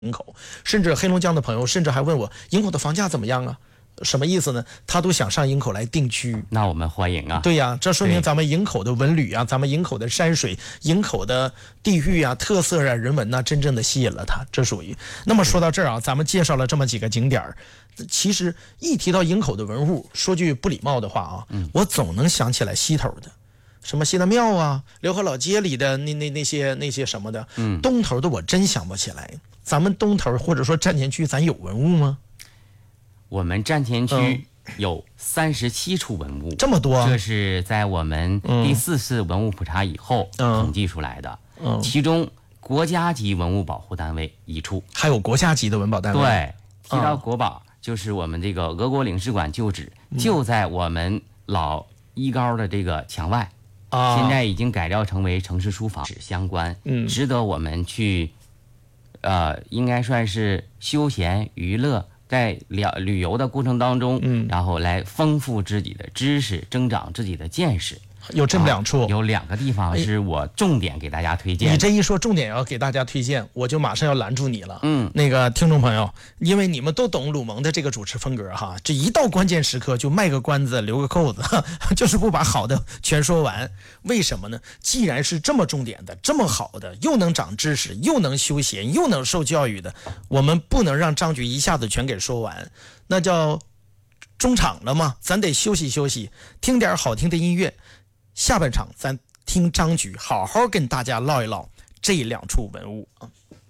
营口，甚至黑龙江的朋友甚至还问我营口的房价怎么样啊？什么意思呢？他都想上营口来定居。 那我们欢迎啊！ 对呀，这说明咱们营口的文旅啊，咱们营口的山水、营口的地域啊、特色啊、人文呐，真正的吸引了他。这属于。那么说到这儿啊，咱们介绍了这么几个景点，其实一提到营口的文物，说句不礼貌的话啊，我总能想起来西头的。什么西大庙啊，辽河老街里的那些什么的，东头的我真想不起来。咱们东头或者说站前区，咱有文物吗？ 我们站前区有37处文物， 这么多？ 这是在我们第4次文物普查以后统计出来的。其中国家级文物保护单位1处， 还有国家级的文保单位。 对，提到国宝，就是我们这个俄国领事馆旧址，就在我们老一高的这个墙外。现在已经改料成为城市书房，相关，值得我们去，应该算是休闲娱乐，在旅游的过程当中，然后来丰富自己的知识，增长自己的见识。 有这么2处， 有2个地方是我重点给大家推荐。 你这一说重点要给大家推荐，我就马上要拦住你了。那个听众朋友，因为你们都懂鲁蒙的这个主持风格哈，这一到关键时刻就卖个关子，留个扣子，就是不把好的全说完。为什么呢？既然是这么重点的，这么好的，又能长知识，又能休闲，又能受教育的，我们不能让张局一下子全给说完，那叫中场了嘛，咱得休息休息，听点好听的音乐。下半场咱听张局好好跟大家唠一唠这2处文物啊。